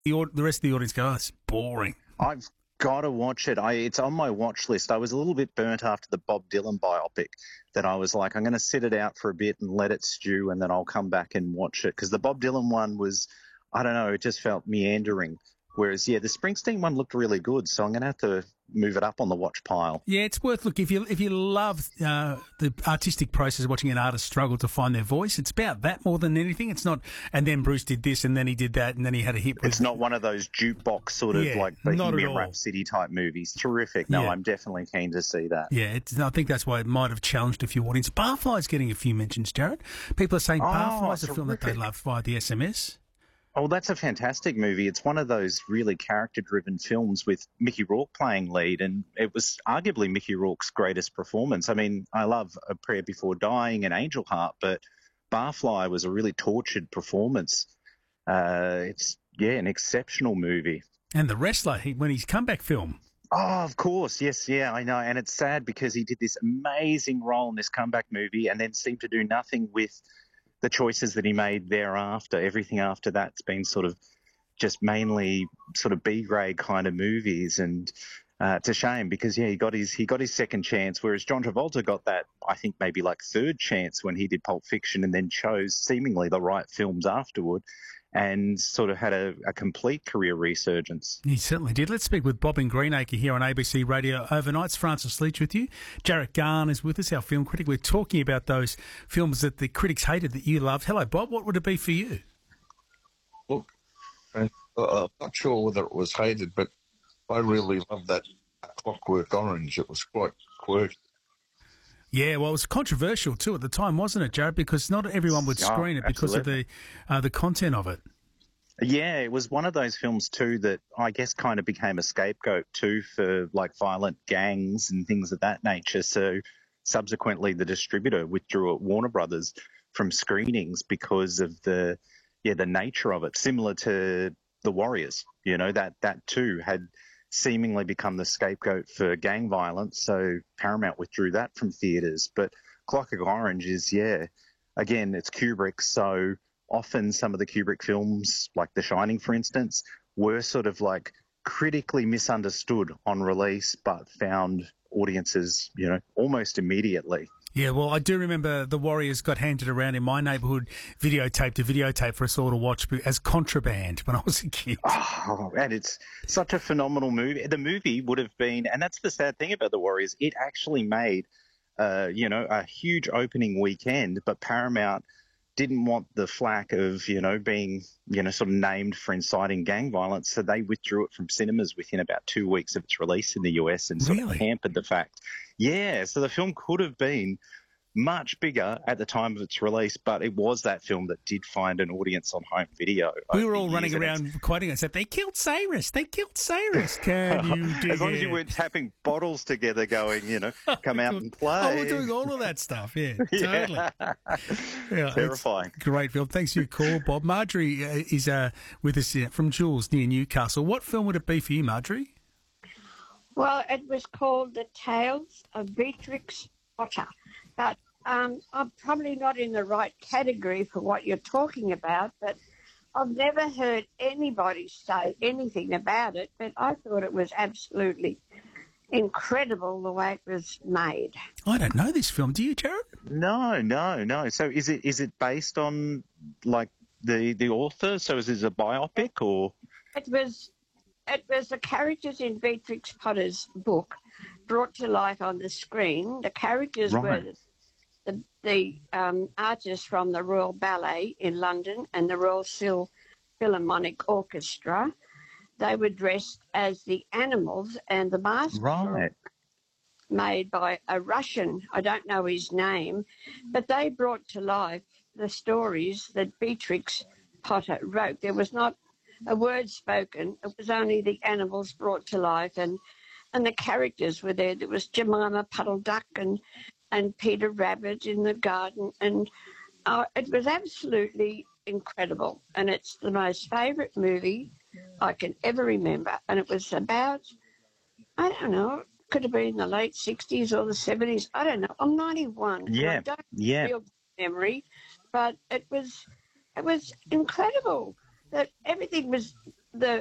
the rest of the audience go, oh, it's boring. I've got to watch it. It's on my watch list. I was a little bit burnt after the Bob Dylan biopic that I was like, I'm going to sit it out for a bit and let it stew, and then I'll come back and watch it. Because the Bob Dylan one was, I don't know, it just felt meandering. Whereas, yeah, the Springsteen one looked really good, so I'm going to have to move it up on the watch pile. Yeah, it's worth look if you love the artistic process of watching an artist struggle to find their voice. It's about that more than anything. It's not. And then Bruce did this, and then he did that, and then he had a hit. It's not one of those jukebox sort of like Bohemian Rhapsody type movies. Terrific. No, I'm definitely keen to see that. Yeah, I think that's why it might have challenged a few audience. Barfly's getting a few mentions, Jared. People are saying Barfly's a film that they love via the SMS. Oh, that's a fantastic movie. It's one of those really character-driven films with Mickey Rourke playing lead, and it was arguably Mickey Rourke's greatest performance. I mean, I love A Prayer Before Dying and Angel Heart, but Barfly was a really tortured performance. It's an exceptional movie. And The Wrestler, when his comeback film. Oh, of course. Yes, yeah, I know. And it's sad because he did this amazing role in this comeback movie and then seemed to do nothing with the choices that he made thereafter. Everything after that's been sort of just mainly sort of B-grade kind of movies, and it's a shame because he got his second chance, whereas John Travolta got that, I think, maybe like third chance when he did Pulp Fiction, and then chose seemingly the right films afterward and sort of had a complete career resurgence. He certainly did. Let's speak with Bob in Greenacre here on ABC Radio Overnight. It's Francis Leach with you. Jarrett Garn is with us, our film critic. We're talking about those films that the critics hated that you loved. Hello, Bob. What would it be for you? Look, I'm not sure whether it was hated, but I really loved that Clockwork Orange. It was quite quirky. Yeah, well, it was controversial too at the time, wasn't it, Jared? Because not everyone would screen it because of the content of it. Yeah, it was one of those films too that I guess kind of became a scapegoat too for like violent gangs and things of that nature. So subsequently, the distributor withdrew at Warner Brothers from screenings because of the nature of it. Similar to The Warriors, that too had seemingly become the scapegoat for gang violence, so Paramount withdrew that from theatres. But Clockwork Orange is, again, it's Kubrick, so often some of the Kubrick films, like The Shining, for instance, were sort of like critically misunderstood on release, but found audiences, almost immediately. Yeah, well, I do remember The Warriors got handed around in my neighbourhood videotape to videotape for us all to watch as contraband when I was a kid. Oh, and it's such a phenomenal movie. The movie would have been, and that's the sad thing about The Warriors, it actually made, a huge opening weekend, but Paramount didn't want the flack of, being, sort of named for inciting gang violence, so they withdrew it from cinemas within about 2 weeks of its release in the US and sort of hampered the fact. Yeah, so the film could have been much bigger at the time of its release, but it was that film that did find an audience on home video. We were all running around quoting it, said, they killed Cyrus, Can you dig As long as you weren't tapping bottles together going, come out and play. Oh, we're doing all of that stuff, yeah, totally. Yeah, terrifying. Great film. Thanks for your call, Bob. Marjorie is with us from Jules near Newcastle. What film would it be for you, Marjorie? Well, it was called The Tales of Beatrix Potter. But I'm probably not in the right category for what you're talking about, but I've never heard anybody say anything about it, but I thought it was absolutely incredible the way it was made. I don't know this film. Do you, Jared? No. So is it based on, like, the author? So is it a biopic or...? It was the characters in Beatrix Potter's book brought to life on the screen. The characters were the artists from the Royal Ballet in London and the Royal Philharmonic Orchestra. They were dressed as the animals, and the mask was made by a Russian, I don't know his name, but they brought to life the stories that Beatrix Potter wrote. There was not a word spoken. It was only the animals brought to life, and the characters were there. There was Jemima Puddle Duck and Peter Rabbit in the garden, and it was absolutely incredible. And it's the most favourite movie I can ever remember. And it was about, I don't know, it could have been the late 60s or the 70s. I don't know. I'm 91. Yeah, I don't feel memory, but it was incredible that everything was the